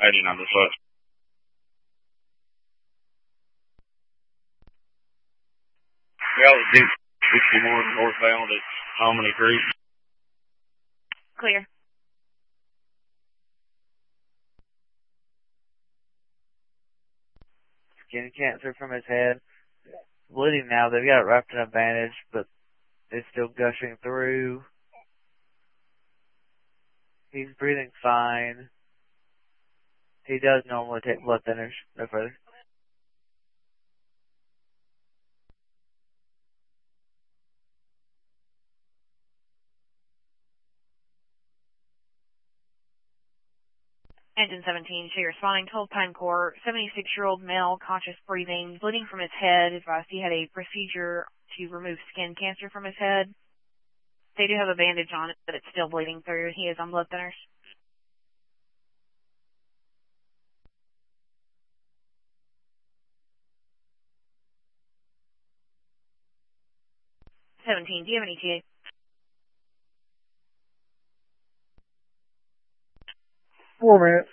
80 number foot. Yeah, it was 61 northbound at Hominy Creek. Clear. Skin cancer from his head. Bleeding now. They've got it wrapped in a bandage, but it's still gushing through. He's breathing fine. He does normally take blood thinners. No further. Engine 17, show your responding 12 Pine Corps, 76-year-old male, conscious breathing, bleeding from his head. Advised he had a procedure to remove skin cancer from his head. They do have a bandage on it, but it's still bleeding through. He is on blood thinners. Do you have any TA? 4 minutes.